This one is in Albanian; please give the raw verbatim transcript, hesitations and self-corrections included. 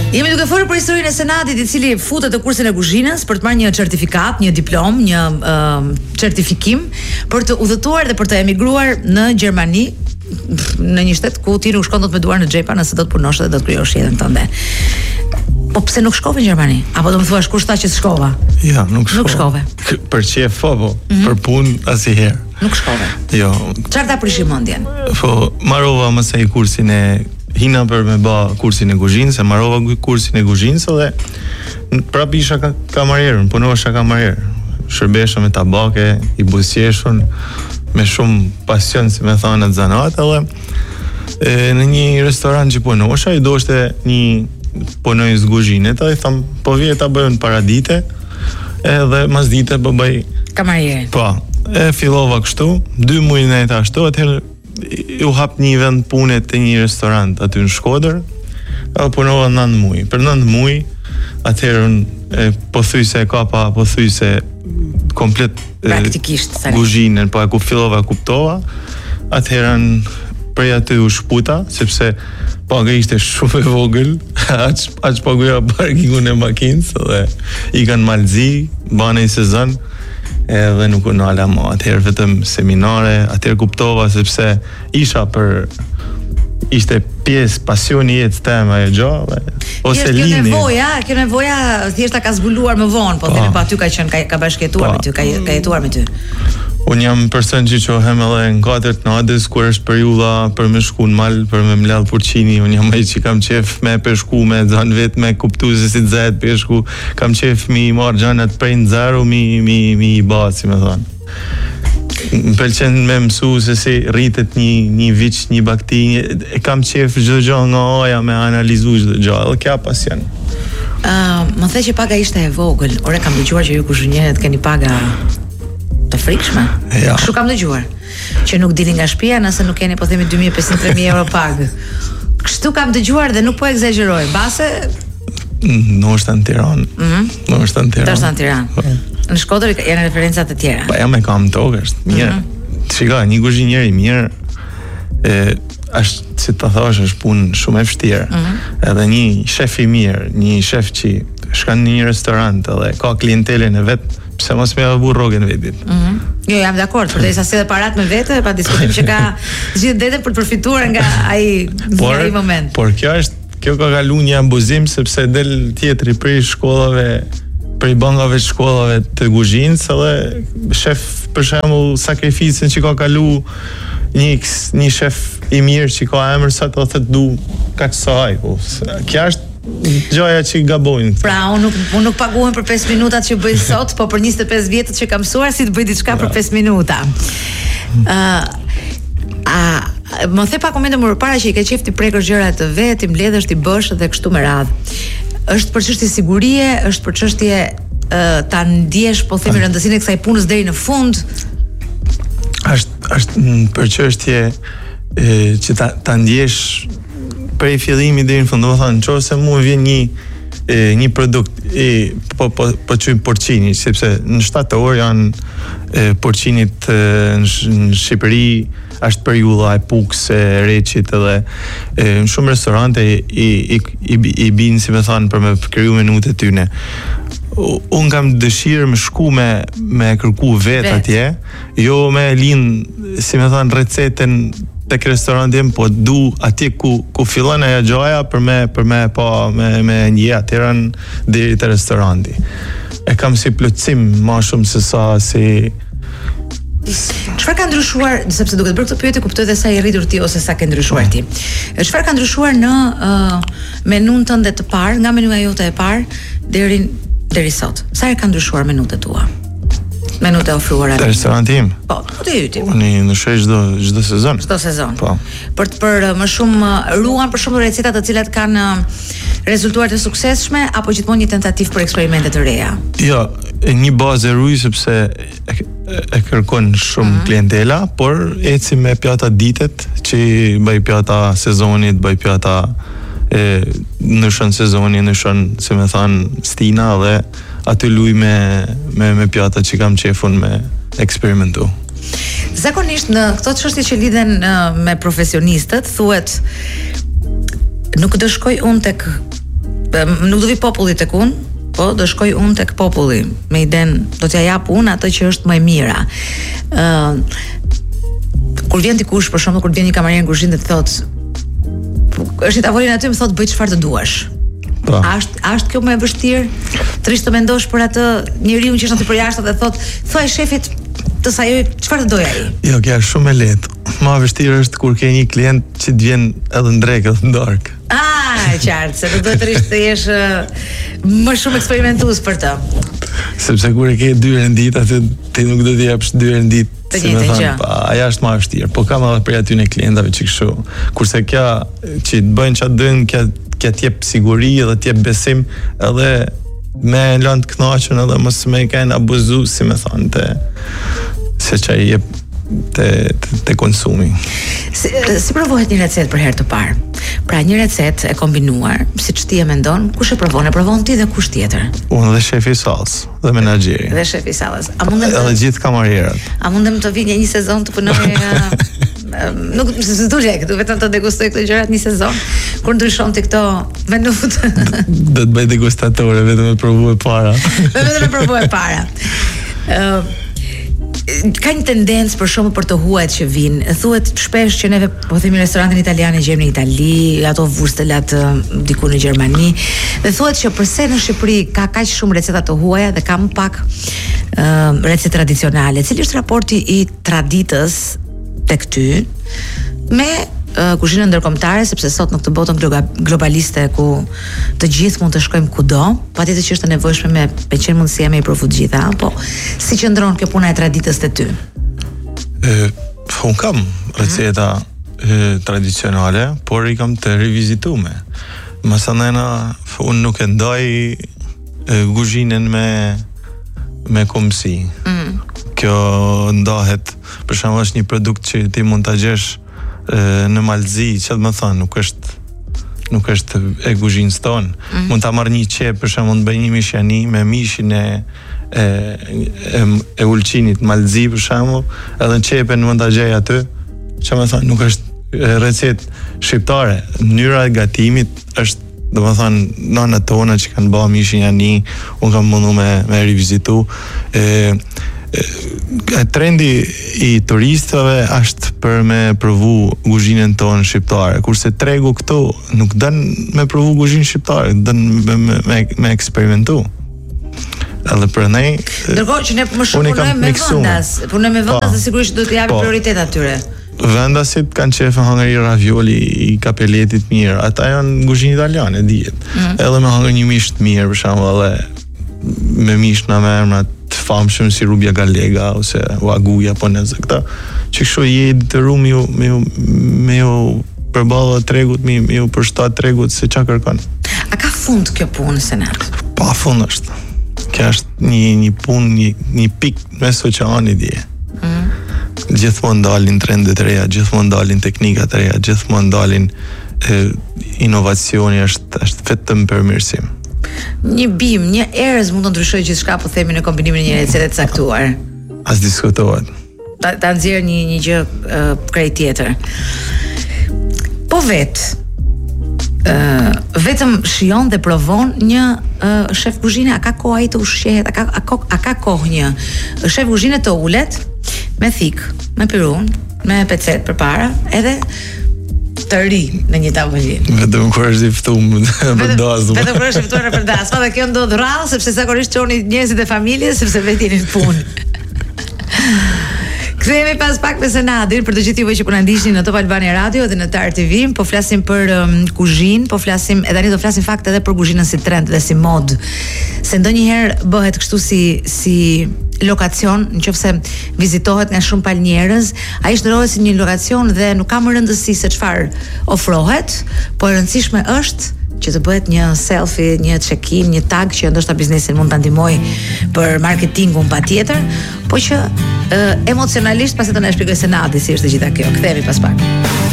Jemi duke folur për historinë e Senatit, i cili futet në kursin e kuzhinës për të marrë një certifikat, një diplom, një uh, certifikim për të udhëtuar dhe për të emigruar në Gjermani, në një shtet ku ti nuk shkon dot me duar në xhepa nëse do të punosh dhe do të krijosh jetën tënde. Po pse nuk shkove në Gjermani? Apo do më thuash kush tha që shkova? Ja, nuk shkove. Nuk shkove. Për qef po, po. Mm-hmm. Për punë asnjëherë. Nuk shkove. Jo. Çfarë ta prishi mendjen? Po, marrova më së kursin e hina për me ba kursin e kuzhinës, e marrova kursin e kuzhinës dhe prap isha ka, kamarierën, punosha kamarier. Shërbesha me tabake, i buzëqeshun me shumë pasion, si me thonë atë zanat, edhe e, në një restoran që punosha, i doshte një punoj zguzhinet, edhe i tham, po vje ta bëjmë paradite, edhe mas dite po bëj kamarierën. Po, e fillova kështu, dy muaj në eta ashtu, atëherë u hap një vend pune te një restorant aty në Shkodër, edhe punova nëntë muaj. Për nëntë muaj, atëherë pothuajse e kapa, pothuajse komplet praktikisht kuzhinën, po e ku fillova kuptova. Atëherë prej aty u shputa, sepse paga ishte shumë e vogël, aq aq paguja parkingun e makinës dhe i kanë malzi, bane i sezon. Edhe nuk u nala më, atëherë vetëm seminare, atëherë kuptova sepse isha për ishte pjesë pasioni jetës teme ajo gjë, ose lini. Kjo nevoja, kjo nevoja thjesht ta ka zbuluar më vonë, po themi pa ty ka qenë ka, ka bashkëjetuar me ty, ka, ka jetuar me ty. Unë jam person që qohem edhe në katërt natës kur është periudha për me shku në mal, për me mledh purqini. Unë jam ai që kam qef me peshku, me zan vet, me kuptu se si të zet peshku. Kam qef mi marrë gjanat prej në zero, mi, mi, mi i ba, si me thonë. Më pëlqen me mësu se si rritet një, një viç, një bakti, një, e kam qef çdo gjë nga oja me analizu çdo gjë, edhe kja pasion. Uh, më the që paga ishte e vogël. Ore, kam dëgjuar që ju kuzhinierët keni paga të frikshme. Ja. Kështu kam dëgjuar. Që nuk dilni nga shtëpia nëse nuk keni po themi dy mijë e pesëqind tre mijë euro pagë. Kështu kam dëgjuar dhe nuk po egzagjeroj. Base Në është në Tiranë. Mhm. Në është në Tiranë. Të është në Tiranë. Në Shkodër janë referencat të tjera. Pa jam e kam tokë, është mirë. Mm-hmm. Shika, një kuzhinier i mirë, e, është, si të thash, është punë shumë e vështirë. Mm-hmm. Edhe një shef i mirë, një shef që shkan në një restorant edhe ka klientelin e vet, pse mos më vu rrogën vetit. Mhm. Jo, jam dakord, përderisa si dhe parat me vete, pa diskutim që ka gjithë detet për të përfituar nga ai ai moment. Por kjo është, kjo ka kalu një abuzim sepse del tjetri prej shkollave, prej bankave të shkollave të kuzhinës, edhe shef për shembull sakrificën që ka kalu një një shef i mirë që ka emër sa të thotë du kaq sa ai. Po kjo është gjoja që gabojnë. Pra, unë nuk, unë nuk paguhem për pesë minutat që bëj sot, po për njëzet e pesë vjetët që kam mësuar si të bëj diçka për pesë minuta. Uh, a, më the pak komente më përpara që i ke qef ti prekësh gjërat të vet, ti mbledhesh, ti bësh dhe kështu me radhë. Është për çështje sigurie, është për çështje uh, ta ndjesh, po themi, rëndësinë e kësaj punës deri në fund. Është është për çështje që ta, ta ndjesh prej fillimi deri në fund, do të thonë, nëse mua vjen një e, një produkt e po po po çoj porcini, sepse në shtator janë e, porcinit e, në, në Shqipëri është periudha e pukës, e reçit edhe e, në shumë restorante i i i, i bin, si më thon, për me kriju menutë tyne. Un kam dëshirë me shku me me kërku vet atje, jo me lin, si më thon, recetën tek restorantin, po du atje ku ku fillon ajo gjoja për me për me pa me me një atëran deri te restoranti. E kam si plotësim më shumë se sa si Çfarë ka ndryshuar, sepse duke të bërë këtë pyetje kuptoj dhe sa i rritur ti ose sa ke ndryshuar ti. Çfarë ka ndryshuar në uh, menun tënde të parë, nga menuja jote e parë deri deri sot? Sa herë ka ndryshuar menut e tua? Menut e ofruara te restoranti im? Po, po të yti. Unë ndryshoj çdo çdo sezon. Çdo sezon. Po. Për të për më shumë ruan për shumë receta të cilat kanë rezultuar të suksesshme apo gjithmonë një tentativë për eksperimente të reja? Jo, një bazë ruj sepse e, e kërkon shumë mm-hmm. klientela, por eci me pjata ditet, që bëj pjata sezonit, bëj pjata e ndryshon sezoni, ndryshon, si më than, stina dhe aty luj me me me pjata që kam qefun me eksperimentu. Zakonisht në këto çështje që lidhen uh, me profesionistët, thuhet nuk do shkoj unë tek nuk do vi populli tek unë, po do shkoj unë tek populli. Me iden do t'ja jap unë atë që është më e mira. Ë uh, kur vjen dikush, për shembull, kur vjen një kamarier në kuzhinë dhe të thotë është i tavolin aty, më thotë bëj çfarë të duash. Po. A është a është kjo më e vështirë? Trish të mendosh për atë njeriu që është aty përjashtë dhe thotë, thuaj shefit të sajoj çfarë do ai. Jo, kjo është shumë e lehtë. Më e vështirë është kur ke një klient që të vjen edhe ndrek edhe ndark. Ah, qartë, se do duhet rish të jesh më shumë eksperimentues për të. Sepse kur e ke dy herë në ditë, atë ti nuk do t'i japësh dy herë në ditë. Si më thënë, pa, aja është më e vështirë, po kam edhe për aty në klientave që kështu. Kurse kja që të bëjnë çfarë dën, kja kja t'jep siguri dhe t'jep besim, edhe me lënë të kënaqur edhe mos më kanë abuzu, si më thonë, te se çaj jep te te, te konsumi. Si, si provohet një recetë për herë të parë? Pra një recetë e kombinuar, siç ti e mendon, kush e provon? E provon ti dhe kush tjetër? Unë dhe shefi sallës, dhe menaxheri. Dhe shefi sallës. A mundem edhe gjithë kamarierët. A mundem të vi një sezon të punoj nuk se do lek, do vetëm të degustoj këto gjërat një sezon. Kur ndryshon ti këto menutë. Do të bëj degustatore vetëm e provoj para. Vetëm e provoj para. Ë ka një tendencë për shkakun për të huajt që vinë. Thuhet shpesh që neve po themi restorantin italian e gjejmë në Itali, ato vurstelat diku në Gjermani. Dhe thuhet që përse në Shqipëri ka kaq shumë receta të huaja dhe ka më pak uh, recetë tradicionale. Cili është raporti i traditës tek ty me uh, kuzhinën ndërkombëtare, sepse sot në këtë botën globaliste ku të gjithë mund të shkojmë kudo, patjetër që është e nevojshme me me qenë mundësia me i provu të gjitha, po si qëndron kjo puna e traditës te ty? E, un kam receta e, tradicionale, por i kam të rivizitume. Masanena, unë nuk e ndaj e, kuzhinën me me komsi. Mm. Kjo ndahet, për shembull është një produkt që ti mund ta gjesh në Malzi, që të më thonë, nuk është nuk është e kuzhinës tonë. Mm. Mund ta marr një qep, për shembull, të bëj një mishjani me mishin e e e, e ulçinit Malzi, për shembull, edhe qepën mund ta gjej aty. Që më thonë, nuk është recetë shqiptare. Mënyra e gatimit është, do më thonë, nëna tona që kanë bërë mishin janë, unë kam mundu me me rivizitu. E, e trendi i turistëve është për me provu kuzhinën tonë shqiptare, kurse tregu këtu nuk dën me provu kuzhinë shqiptare, dën me, me, me eksperimentu. Edhe për ne, ndërkohë që ne më shumë punojmë me vendas, punojmë me vendas dhe sigurisht do të japim prioritet atyre. Vendasit kanë qefë hangër i ravioli i kapeletit mirë, ata janë kuzhinë italiane, dihet. Mm. Edhe me hangër një mish të mirë, për shembull, edhe me mish në emra të famshëm si rubia gallega ose wagyu japoneze, këta që kështu je detyruar me ju me ju me ju përballë tregut, me ju përshtat tregut se çka kërkon. A ka fund kjo punë, Senat? Pa fund është. Kjo është një një punë, një, një pikë me oqeani dje. Mm. Gjithmonë dalin trende të reja, gjithmonë dalin teknika të reja, gjithmonë dalin e, inovacioni është është vetëm përmirësim. Një bim, një erëz mund të ndryshojë gjithçka, po themi në kombinimin e një recete të caktuar. As diskutohet. Ta, ta nxjerr një një gjë uh, krejt tjetër. Po vet. ë uh, vetëm shijon dhe provon një uh, shef kuzhine, a ka kohë ai të ushqehet, a ka a, ka, a ka kohë një shef kuzhine të ulet me thik, me pirun, me pecet përpara, edhe të ri në një tavolinë. Vetëm kur është i ftuar për dasmë. Vetëm kur është i ftuar për dasmë, dhe kjo ndodh rrallë sepse zakonisht çoni njerëzit e familjes sepse vetë jeni në punë. Kthehemi pas pak me Senadin për të gjithë juve që po na ndiqni në Top Albania Radio dhe në Tar T V. Po flasim për um, kuzhinë, po flasim edhe tani do flasim fakt edhe për kuzhinën si trend dhe si mod. Se ndonjëherë bëhet kështu si si lokacion, nëse vizitohet nga shumë palë njerëz, ai shndërrohet si një lokacion dhe nuk ka më rëndësi se çfarë ofrohet, po e rëndësishme është që të bëhet një selfie, një check-in, një tag që ndoshta biznesin mund ta ndihmojë për marketingun patjetër, po që uh, emocionalisht pasi do na shpjegoj Senadi si është gjitha kjo. Kthehemi pas pak.